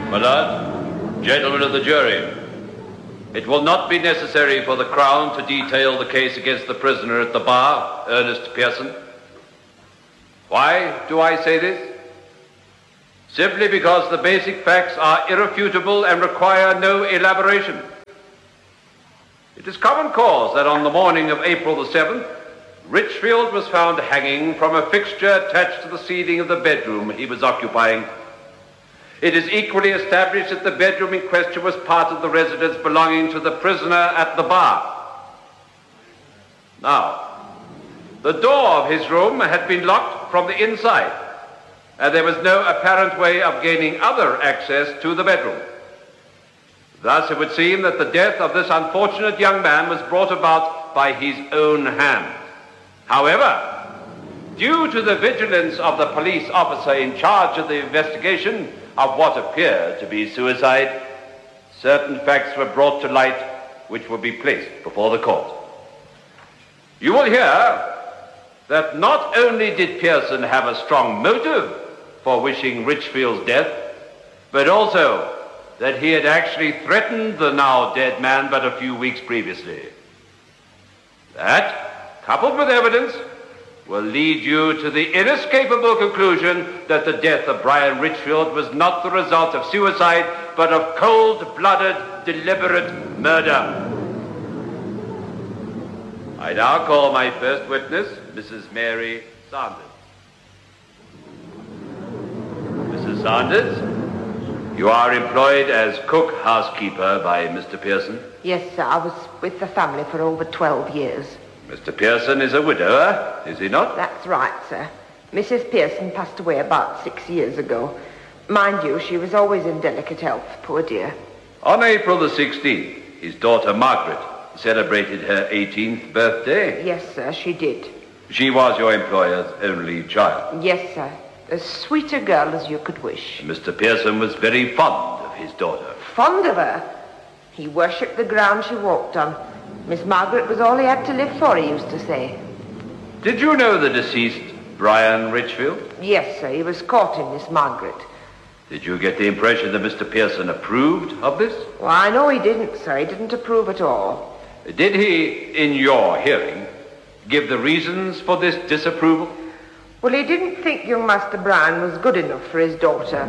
My lord, gentlemen of the jury, it will not be necessary for the Crown to detail the case against the prisoner at the bar, Ernest Pearson. Why do I say this? Simply because the basic facts are irrefutable and require no elaboration. It is common cause that on the morning of April the 7th, Richfield was found hanging from a fixture attached to the ceiling of the bedroom he was occupying. It is equally established that the bedroom in question was part of the residence belonging to the prisoner at the bar. Now, the door of his room had been locked from the inside, and there was no apparent way of gaining other access to the bedroom. Thus, it would seem that the death of this unfortunate young man was brought about by his own hand. However, due to the vigilance of the police officer in charge of the investigation of what appeared to be suicide, certain facts were brought to light which will be placed before the court. You will hear that not only did Pearson have a strong motive for wishing Richfield's death, but also that he had actually threatened the now dead man but a few weeks previously. That, coupled with evidence, will lead you to the inescapable conclusion that the death of Brian Richfield was not the result of suicide, but of cold-blooded, deliberate murder. I now call my first witness, Mrs. Mary Sanders. Mrs. Sanders, you are employed as cook housekeeper by Mr. Pearson? Yes, sir. I was with the family for over 12 years. Mr. Pearson is a widower, is he not? That's right, sir. Mrs. Pearson passed away about 6 years ago. Mind you, she was always in delicate health, poor dear. On April the 16th, his daughter Margaret celebrated her 18th birthday. Yes, sir, she did. She was your employer's only child? Yes, sir. As sweet a girl as you could wish. Mr. Pearson was very fond of his daughter. Fond of her? He worshipped the ground she walked on. Miss Margaret was all he had to live for, he used to say. Did you know the deceased, Brian Richfield? Yes, sir. He was courting Miss Margaret. Did you get the impression that Mr. Pearson approved of this? Well, I know he didn't, sir. He didn't approve at all. Did he, in your hearing, give the reasons for this disapproval? Well, he didn't think young Master Brian was good enough for his daughter.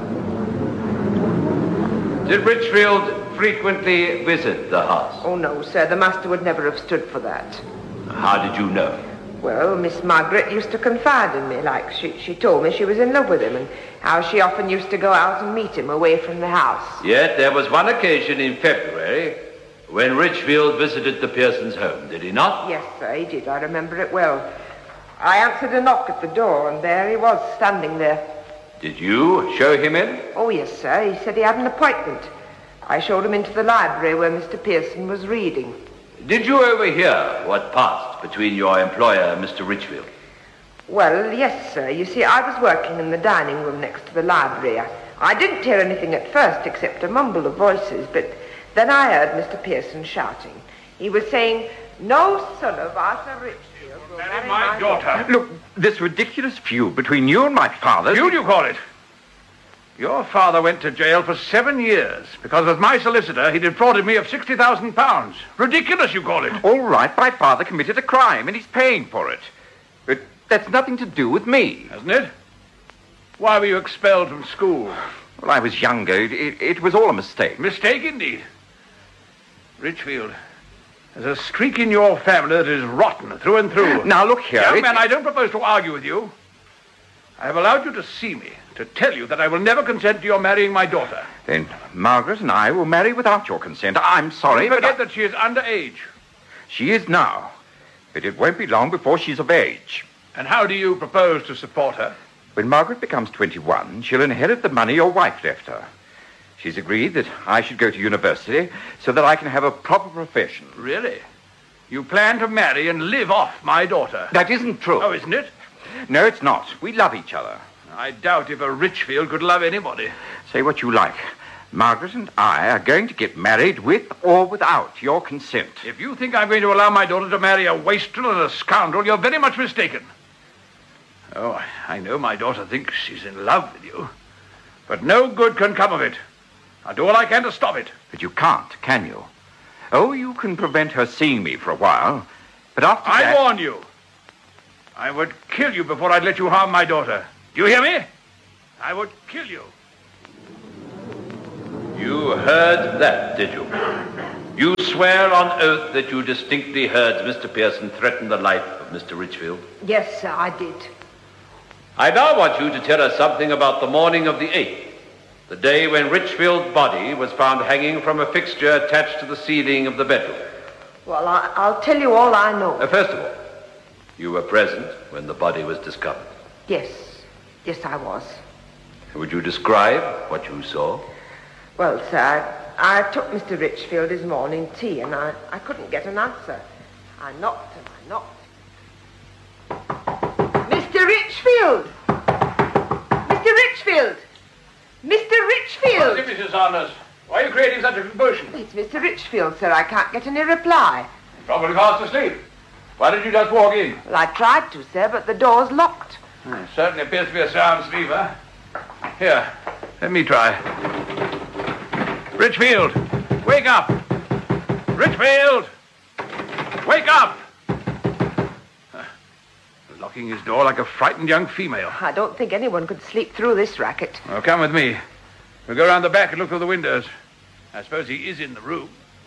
Did Richfield frequently visit the house? Oh, no, sir. The master would never have stood for that. How did you know? Well, Miss Margaret used to confide in me, like she told me she was in love with him and how she often used to go out and meet him away from the house. Yet there was one occasion in February when Richfield visited the Pearsons' home, did he not? Yes, sir, he did. I remember it well. I answered a knock at the door, and there he was, standing there. Did you show him in? Oh, yes, sir. He said he had an appointment. I showed him into the library where Mr. Pearson was reading. Did you overhear what passed between your employer and Mr. Richfield? Well, yes, sir. You see, I was working in the dining room next to the library. I didn't hear anything at first except a mumble of voices, but then I heard Mr. Pearson shouting. He was saying, "No son of Arthur Richfield will marry my daughter." Look, this ridiculous feud between you and my father... Feud, you call it? Your father went to jail for 7 years because with my solicitor he defrauded me of £60,000. Ridiculous, you call it? All right, my father committed a crime and he's paying for it. But that's nothing to do with me. Hasn't it? Why were you expelled from school? Well, I was younger. It was all a mistake. Mistake, indeed. Richfield, there's a streak in your family that is rotten through and through. Now, look here... Young man, I don't propose to argue with you. I have allowed you to see me, to tell you that I will never consent to your marrying my daughter. Then Margaret and I will marry without your consent. I'm sorry, Don't forget but... that she is underage. She is now. But it won't be long before she's of age. And how do you propose to support her? When Margaret becomes 21, she'll inherit the money your wife left her. She's agreed that I should go to university so that I can have a proper profession. Really? You plan to marry and live off my daughter? That isn't true. Oh, isn't it? No, it's not. We love each other. I doubt if a Richfield could love anybody. Say what you like. Margaret and I are going to get married with or without your consent. If you think I'm going to allow my daughter to marry a wastrel and a scoundrel, you're very much mistaken. Oh, I know my daughter thinks she's in love with you, but no good can come of it. I'll do all I can to stop it. But you can't, can you? Oh, you can prevent her seeing me for a while, but after that... I warn you. I would kill you before I'd let you harm my daughter. Do you hear me? I would kill you. You heard that, did you? You swear on oath that you distinctly heard Mr. Pearson threaten the life of Mr. Richfield? Yes, sir, I did. I now want you to tell us something about the morning of the 8th, the day when Richfield's body was found hanging from a fixture attached to the ceiling of the bedroom. Well, I'll tell you all I know. First of all, you were present when the body was discovered. Yes, I was. Would you describe what you saw? Well, sir, I took Mr. Richfield his morning tea, and I couldn't get an answer. I knocked and I knocked. Mr. Richfield! Mr. Richfield! Mr. Richfield! What's it, Mrs. Saunders? Why are you creating such a commotion? It's Mr. Richfield, sir. I can't get any reply. Probably fast asleep. Why did you just walk in? Well, I tried to, sir, but the door's locked. Certainly appears to be a sound sleeper. Here, let me try. Richfield, wake up! Richfield! Wake up! Locking his door like a frightened young female. I don't think anyone could sleep through this racket. Well, come with me. We'll go around the back and look through the windows. I suppose he is in the room.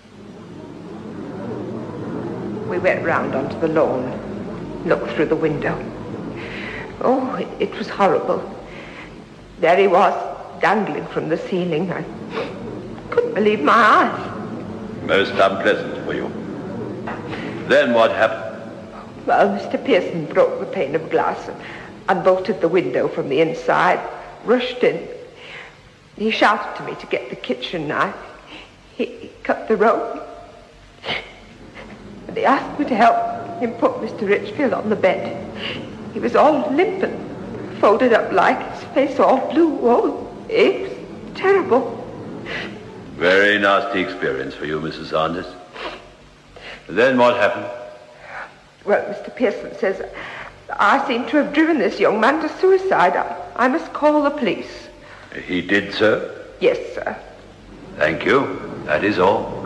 We went round onto the lawn, looked through the window. Oh, it was horrible. There he was, dangling from the ceiling. I couldn't believe my eyes. Most unpleasant for you. Then what happened? Well, Mr. Pearson broke the pane of glass and unbolted the window from the inside, rushed in. He shouted to me to get the kitchen knife. He cut the rope. And he asked me to help him put Mr. Richfield on the bed. He was all limp and folded up like, his face all blue. Oh, it was terrible. Very nasty experience for you, Mrs. Saunders. Then what happened? Well, Mr. Pearson says I seem to have driven this young man to suicide. I must call the police. He did, sir? Yes, sir. Thank you. That is all.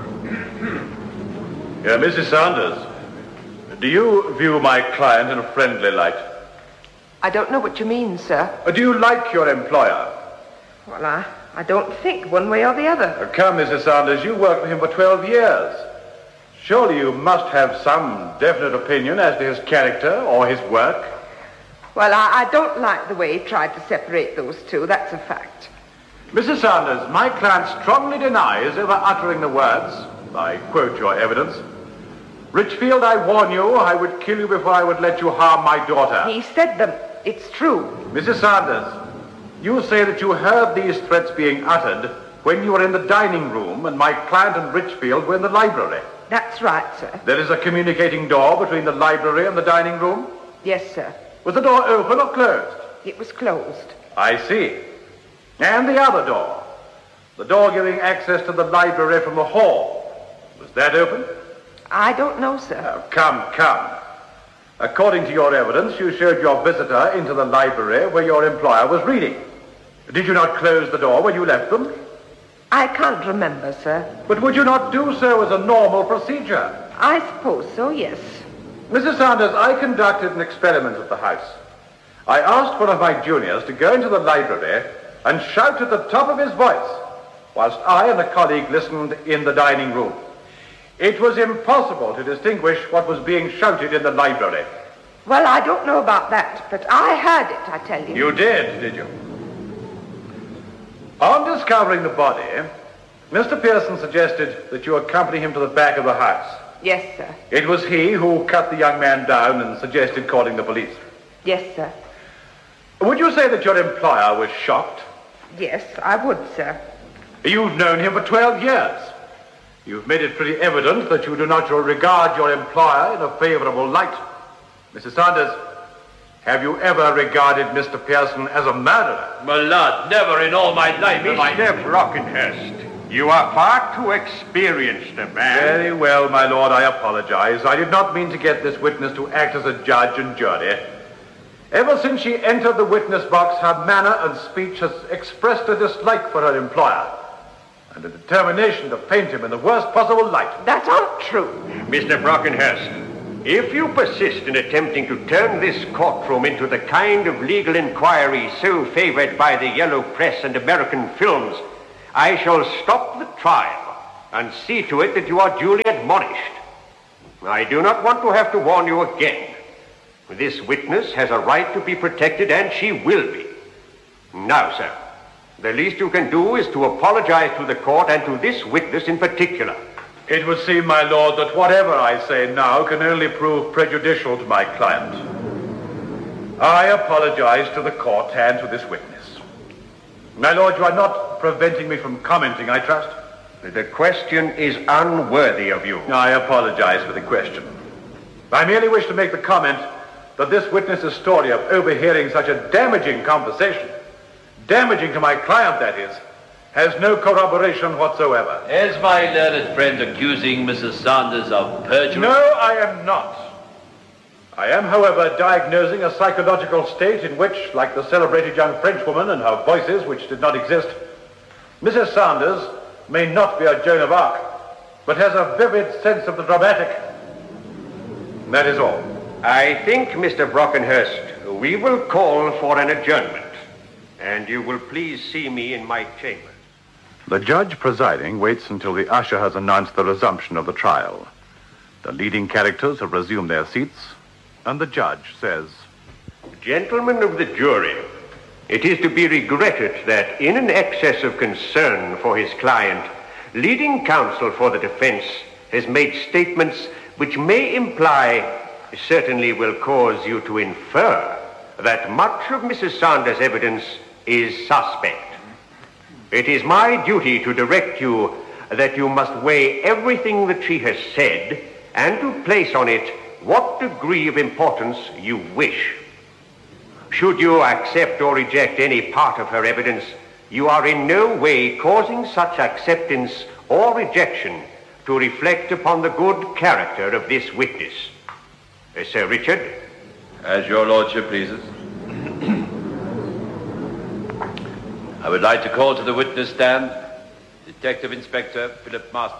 Mrs. Saunders, do you view my client in a friendly light? I don't know what you mean, sir. Do you like your employer? Well, I don't think one way or the other. Come, Mrs. Saunders, you worked for him for 12 years. Surely you must have some definite opinion as to his character or his work. Well, I don't like the way he tried to separate those two. That's a fact. Mrs. Saunders, my client strongly denies ever uttering the words, I quote your evidence, "Richfield, I warn you, I would kill you before I would let you harm my daughter." He said them. It's true. Mrs. Saunders, you say that you heard these threats being uttered when you were in the dining room and my client and Richfield were in the library. That's right, sir. There is a communicating door between the library and the dining room? Yes, sir. Was the door open or closed? It was closed. I see. And the other door? The door giving access to the library from the hall. Was that open? I don't know, sir. Oh, come. According to your evidence, you showed your visitor into the library where your employer was reading. Did you not close the door when you left them? I can't remember, sir. But would you not do so as a normal procedure? I suppose so, yes. Mrs. Saunders, I conducted an experiment at the house. I asked one of my juniors to go into the library and shout at the top of his voice, whilst I and a colleague listened in the dining room. It was impossible to distinguish what was being shouted in the library. Well, I don't know about that, but I heard it, I tell you. You did you? On discovering the body, Mr. Pearson suggested that you accompany him to the back of the house. Yes, sir. It was he who cut the young man down and suggested calling the police. Yes, sir. Would you say that your employer was shocked? Yes, I would, sir. You've known him for 12 years. You've made it pretty evident that you do not regard your employer in a favorable light. Mrs. Saunders, have you ever regarded Mr. Pearson as a murderer? My lad, never in all my life. Mr. Brockenhurst, you are far too experienced a man. Very well, my lord, I apologize. I did not mean to get this witness to act as a judge and jury. Ever since she entered the witness box, her manner and speech has expressed a dislike for her employer. and a determination to paint him in the worst possible light. That aren't true. Mr. Brockenhurst, if you persist in attempting to turn this courtroom into the kind of legal inquiry so favored by the yellow press and American films, I shall stop the trial and see to it that you are duly admonished. I do not want to have to warn you again. This witness has a right to be protected, and she will be. Now, sir, the least you can do is to apologize to the court and to this witness in particular. It would seem, my lord, that whatever I say now can only prove prejudicial to my client. I apologize to the court and to this witness. My lord, you are not preventing me from commenting, I trust? The question is unworthy of you. I apologize for the question. I merely wish to make the comment that this witness's story of overhearing such a damaging conversation, damaging to my client, that is, has no corroboration whatsoever. Is my learned friend accusing Mrs. Sanders of perjury? No, I am not. I am, however, diagnosing a psychological state in which, like the celebrated young Frenchwoman and her voices, which did not exist, Mrs. Sanders may not be a Joan of Arc, but has a vivid sense of the dramatic. That is all. I think, Mr. Brockenhurst, we will call for an adjournment, and you will please see me in my chamber. The judge presiding waits until the usher has announced the resumption of the trial. The leading characters have resumed their seats, and the judge says, Gentlemen of the jury, it is to be regretted that in an excess of concern for his client, leading counsel for the defense has made statements which may imply, certainly will cause you to infer, that much of Mrs. Sanders' evidence is suspect. It is my duty to direct you that you must weigh everything that she has said and to place on it what degree of importance you wish. Should you accept or reject any part of her evidence, you are in no way causing such acceptance or rejection to reflect upon the good character of this witness. Sir Richard? As your lordship pleases. I would like to call to the witness stand Detective Inspector Philip Masters.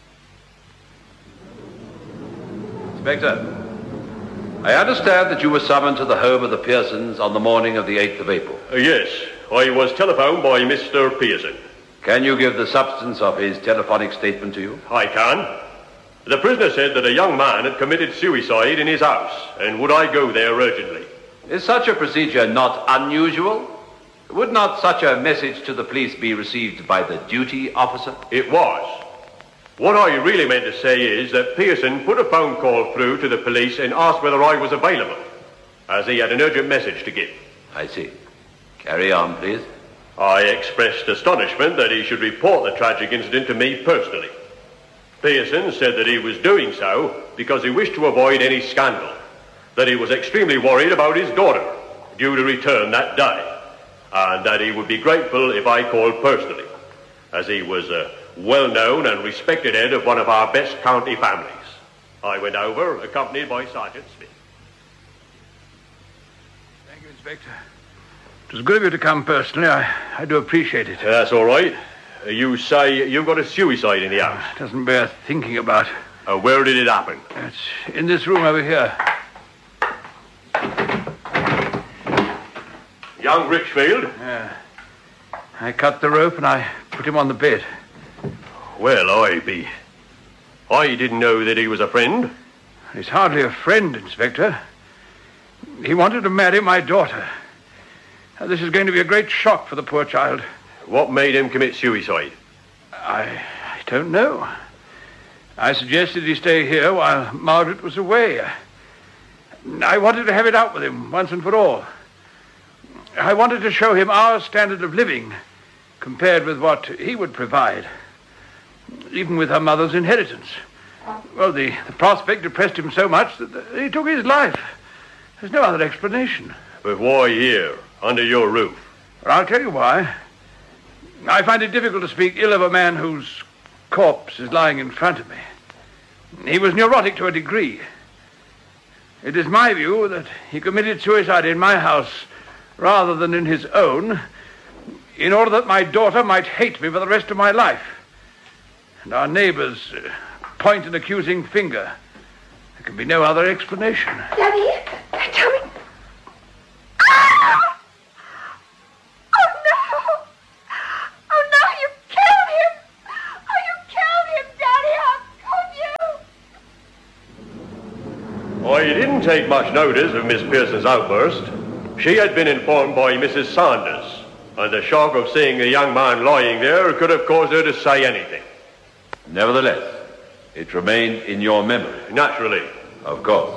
Inspector, I understand that you were summoned to the home of the Pearsons on the morning of the 8th of April. Yes, I was telephoned by Mr. Pearson. Can you give the substance of his telephonic statement to you? I can. The prisoner said that a young man had committed suicide in his house, and would I go there urgently? Is such a procedure not unusual? Would not such a message to the police be received by the duty officer? It was. What I really meant to say is that Pearson put a phone call through to the police and asked whether I was available, as he had an urgent message to give. I see. Carry on, please. I expressed astonishment that he should report the tragic incident to me personally. Pearson said that he was doing so because he wished to avoid any scandal, that he was extremely worried about his daughter, due to return that day, and that he would be grateful if I called personally, as he was a well-known and respected head of one of our best county families. I went over, accompanied by Sergeant Smith. Thank you, Inspector. It was good of you to come personally. I do appreciate it. That's all right. You say you've got a suicide in the house. It doesn't bear thinking about. Where did it happen? It's in this room over here. Young Richfield? Yeah. I cut the rope and I put him on the bed. Well, I didn't know that he was a friend. He's hardly a friend, Inspector. He wanted to marry my daughter. Now, this is going to be a great shock for the poor child. What made him commit suicide? I don't know. I suggested he stay here while Margaret was away. I wanted to have it out with him once and for all. I wanted to show him our standard of living compared with what he would provide, even with her mother's inheritance. Well, the prospect depressed him so much that he took his life. There's no other explanation. But why here, under your roof? Well, I'll tell you why. I find it difficult to speak ill of a man whose corpse is lying in front of me. He was neurotic to a degree. It is my view that he committed suicide in my house rather than in his own, in order that my daughter might hate me for the rest of my life. and our neighbors point an accusing finger. There can be no other explanation. Daddy, tell me. Ah! Oh, no! Oh, no, you killed him! Oh, you killed him, Daddy! How could you? I didn't take much notice of Miss Pearson's outburst. She had been informed by Mrs. Sanders, and the shock of seeing the young man lying there could have caused her to say anything. Nevertheless, it remained in your memory. Naturally. Of course.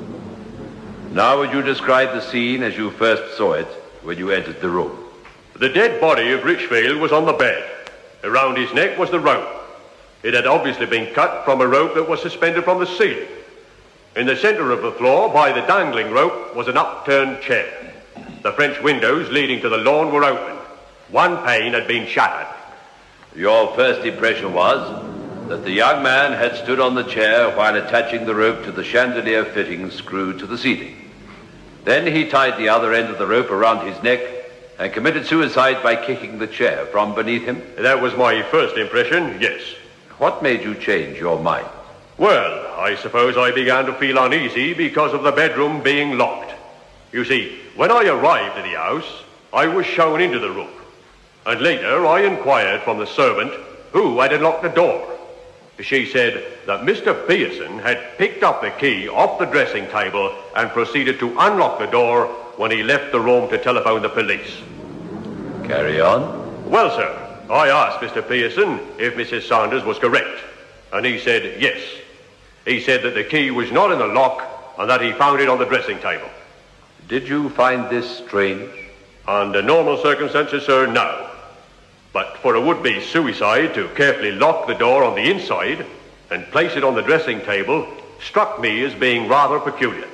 Now would you describe the scene as you first saw it when you entered the room? The dead body of Richfield was on the bed. Around his neck was the rope. It had obviously been cut from a rope that was suspended from the ceiling. In the center of the floor, by the dangling rope, was an upturned chair. The French windows leading to the lawn were open. One pane had been shattered. Your first impression was that the young man had stood on the chair while attaching the rope to the chandelier fitting screwed to the ceiling. Then he tied the other end of the rope around his neck and committed suicide by kicking the chair from beneath him. That was my first impression, yes. What made you change your mind? Well, I suppose I began to feel uneasy because of the bedroom being locked. You see, when I arrived at the house, I was shown into the room. And later I inquired from the servant who had unlocked the door. She said that Mr. Pearson had picked up the key off the dressing table and proceeded to unlock the door when he left the room to telephone the police. Carry on. Well, sir, I asked Mr. Pearson if Mrs. Sanders was correct, and he said yes. He said that the key was not in the lock and that he found it on the dressing table. Did you find this strange? Under normal circumstances, sir, no. But for a would-be suicide to carefully lock the door on the inside and place it on the dressing table struck me as being rather peculiar.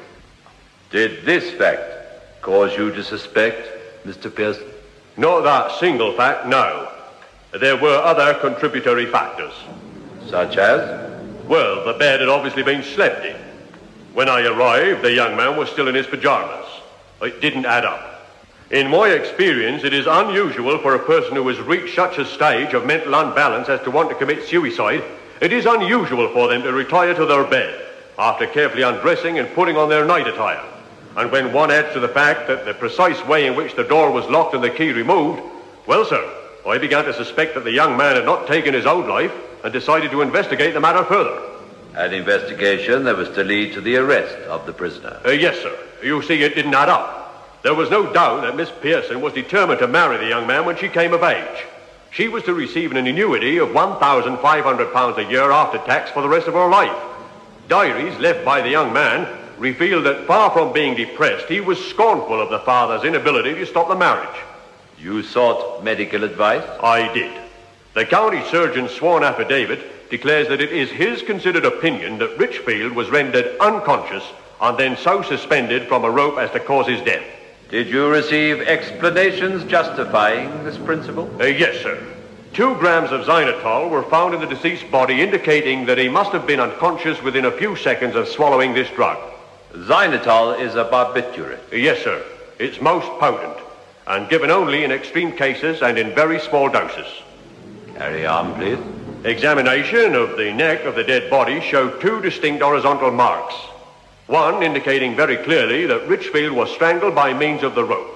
Did this fact cause you to suspect Mr. Pearson? Not that single fact, no. There were other contributory factors. Such as? Well, the bed had obviously been slept in. When I arrived, the young man was still in his pajamas. It didn't add up. In my experience, it is unusual for a person who has reached such a stage of mental unbalance as to want to commit suicide. It is unusual for them to retire to their bed after carefully undressing and putting on their night attire. And when one adds to the fact that the precise way in which the door was locked and the key removed, well, sir, I began to suspect that the young man had not taken his own life and decided to investigate the matter further. An investigation that was to lead to the arrest of the prisoner. Yes, sir. You see, it didn't add up. There was no doubt that Miss Pearson was determined to marry the young man when she came of age. She was to receive an annuity of £1,500 a year after tax for the rest of her life. Diaries left by the young man revealed that far from being depressed, he was scornful of the father's inability to stop the marriage. You sought medical advice? I did. The county surgeon's sworn affidavit declares that it is his considered opinion that Richfield was rendered unconscious and then so suspended from a rope as to cause his death. Did you receive explanations justifying this principle? Yes, sir. 2 grams of xylitol were found in the deceased's body, indicating that he must have been unconscious within a few seconds of swallowing this drug. Xylitol is a barbiturate. Yes, sir. It's most potent, and given only in extreme cases and in very small doses. Carry on, please. Examination of the neck of the dead body showed 2 distinct horizontal marks. One indicating very clearly that Richfield was strangled by means of the rope.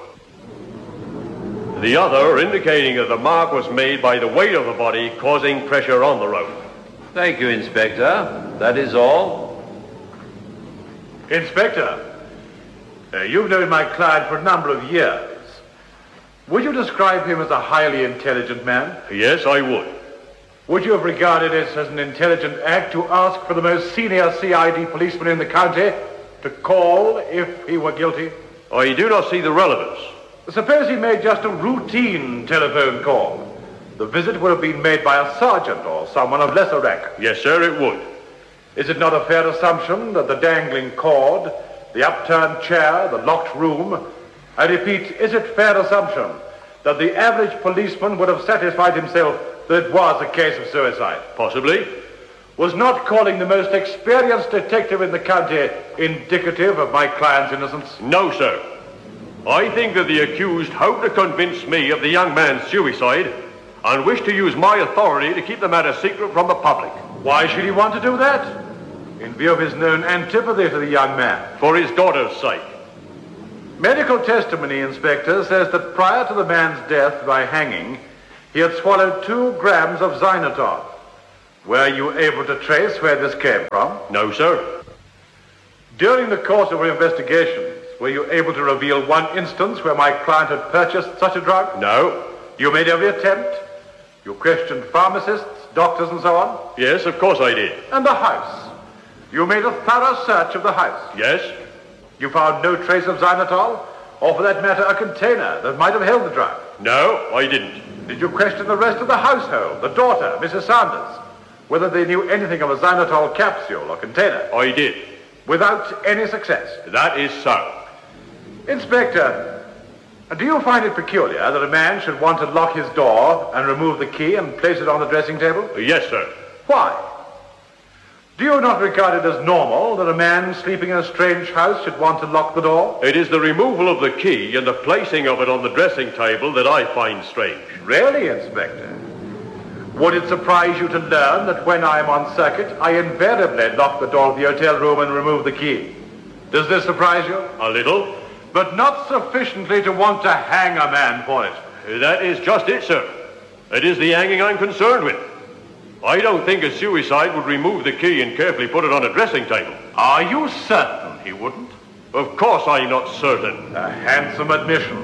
The other indicating that the mark was made by the weight of the body causing pressure on the rope. Thank you, Inspector. That is all. Inspector, you've known my client for a number of years. Would you describe him as a highly intelligent man? Yes, I would. Would you have regarded it as an intelligent act to ask for the most senior CID policeman in the county to call if he were guilty? I do not see the relevance. Suppose he made just a routine telephone call. The visit would have been made by a sergeant or someone of lesser rank. Yes, sir, it would. Is it not a fair assumption that the dangling cord, the upturned chair, the locked room, I repeat, is it fair assumption that the average policeman would have satisfied himself that it was a case of suicide? Possibly. Was not calling the most experienced detective in the county indicative of my client's innocence? No, sir. I think that the accused hoped to convince me of the young man's suicide and wished to use my authority to keep the matter secret from the public. Why should he want to do that? In view of his known antipathy to the young man. For his daughter's sake. Medical testimony, Inspector, says that prior to the man's death by hanging, he had swallowed 2 grams of xylitol. Were you able to trace where this came from? No, sir. During the course of your investigations, were you able to reveal one instance where my client had purchased such a drug? No. You made every attempt? You questioned pharmacists, doctors, and so on? Yes, of course I did. And the house? You made a thorough search of the house? Yes. You found no trace of xylitol, or for that matter, a container that might have held the drug? No, I didn't. Did you question the rest of the household, the daughter, Mrs. Sanders, whether they knew anything of a xylitol capsule or container? I did. Without any success? That is so. Inspector, do you find it peculiar that a man should want to lock his door and remove the key and place it on the dressing table? Yes, sir. Why? Do you not regard it as normal that a man sleeping in a strange house should want to lock the door? It is the removal of the key and the placing of it on the dressing table that I find strange. Really, Inspector? Would it surprise you to learn that when I am on circuit, I invariably lock the door of the hotel room and remove the key? Does this surprise you? A little. But not sufficiently to want to hang a man for it. That is just it, sir. It is the hanging I'm concerned with. I don't think a suicide would remove the key and carefully put it on a dressing table. Are you certain he wouldn't? Of course I'm not certain. A handsome admission.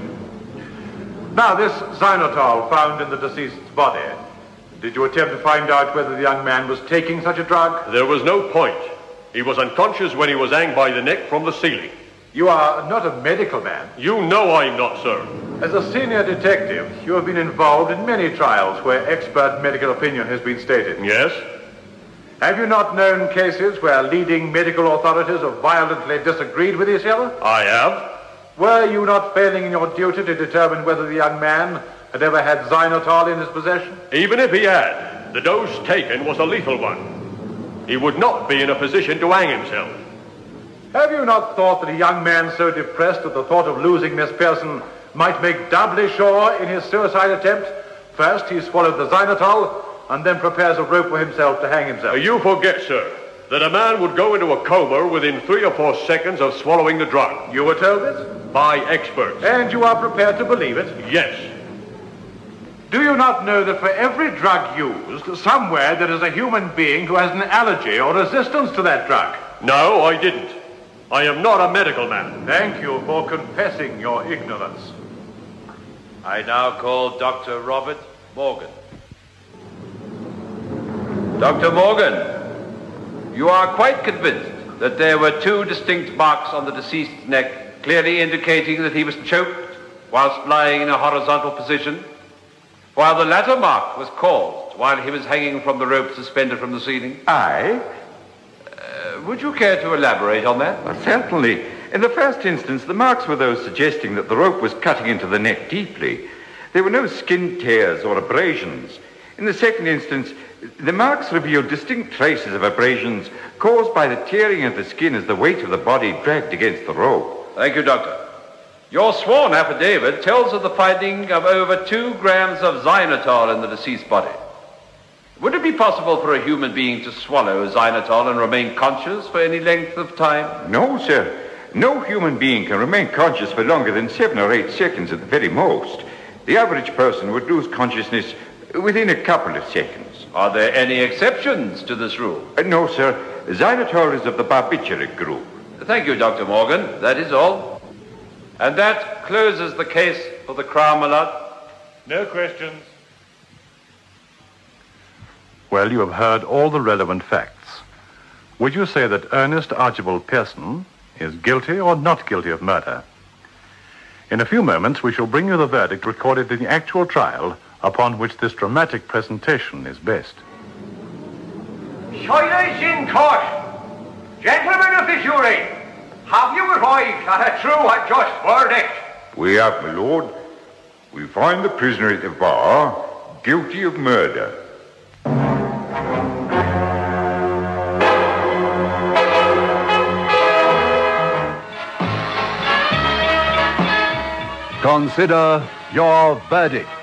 Now, this xylitol found in the deceased's body, did you attempt to find out whether the young man was taking such a drug? There was no point. He was unconscious when he was hanged by the neck from the ceiling. You are not a medical man. You know I'm not, sir. As a senior detective, you have been involved in many trials where expert medical opinion has been stated. Yes? Have you not known cases where leading medical authorities have violently disagreed with each other? I have. Were you not failing in your duty to determine whether the young man had ever had xylitol in his possession? Even if he had, the dose taken was a lethal one. He would not be in a position to hang himself. Have you not thought that a young man so depressed at the thought of losing Miss Pearson might make doubly sure in his suicide attempt? First, he swallowed the xylitol, and then prepares a rope for himself to hang himself. You forget, sir, that a man would go into a coma within 3 or 4 seconds of swallowing the drug. You were told this? By experts. And you are prepared to believe it? Yes. Do you not know that for every drug used, somewhere there is a human being who has an allergy or resistance to that drug? No, I didn't. I am not a medical man. Thank you for confessing your ignorance. I now call Dr. Robert Morgan. Dr. Morgan, you are quite convinced that there were 2 distinct marks on the deceased's neck, clearly indicating that he was choked whilst lying in a horizontal position, while the latter mark was caused while he was hanging from the rope suspended from the ceiling? Aye. Would you care to elaborate on that? Well, certainly. In the first instance, the marks were those suggesting that the rope was cutting into the neck deeply. There were no skin tears or abrasions. In the second instance, the marks revealed distinct traces of abrasions caused by the tearing of the skin as the weight of the body dragged against the rope. Thank you, Doctor. Your sworn affidavit tells of the finding of over 2 grams of xylitol in the deceased's body. Would it be possible for a human being to swallow xylitol and remain conscious for any length of time? No, sir. No human being can remain conscious for longer than 7 or 8 seconds at the very most. The average person would lose consciousness within a couple of seconds. Are there any exceptions to this rule? No, sir. Xylitol is of the barbituric group. Thank you, Dr. Morgan. That is all. And that closes the case for the Crown, my lord. No questions. Well, you have heard all the relevant facts. Would you say that Ernest Archibald Pearson is guilty or not guilty of murder? In a few moments, we shall bring you the verdict recorded in the actual trial upon which this dramatic presentation is based. Silence in court! Gentlemen of the jury, have you arrived at a true and just verdict? We have, my lord. We find the prisoner at the bar guilty of murder. Consider your verdict.